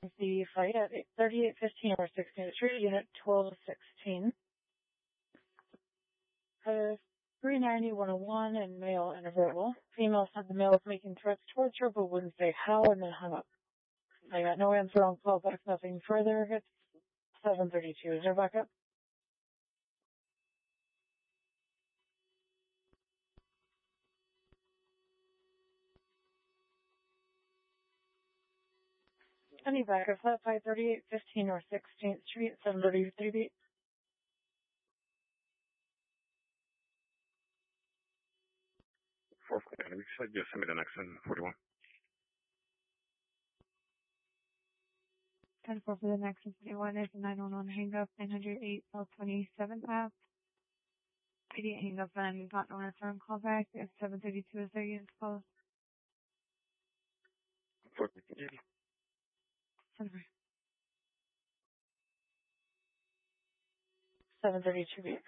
the flight at 3815 or 16th Street, Unit 1216. 390-101 and male interval. Female said the male was making threats towards her but wouldn't say how and then hung up. I got no answer on call back, nothing further. It's 7:32. Is there backup? Any backup? Flat 53815 or 16th Street, 7:33 beat. 441, we said just send me the next one, 41. 10-4 for the next 41 is 911 hang up, 908 L27 app. 88 hang up and got no answer on call back. At 7:32 is their unit closed. 450. 7:32 beat.